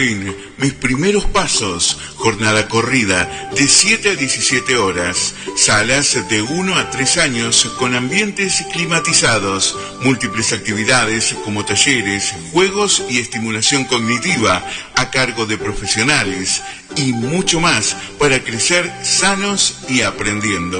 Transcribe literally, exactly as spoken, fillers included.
Jardín, mis primeros pasos, jornada corrida de siete a diecisiete horas, salas de uno a tres años con ambientes climatizados, múltiples actividades como talleres, juegos y estimulación cognitiva a cargo de profesionales y mucho más para crecer sanos y aprendiendo.